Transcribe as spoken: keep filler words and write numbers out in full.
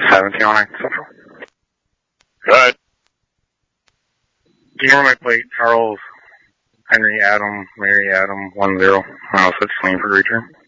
seventeen oh nine Central. Go ahead. Do you remember my plate, Charles Henry Adam, Mary Adam, one zero, one oh six, clean for return?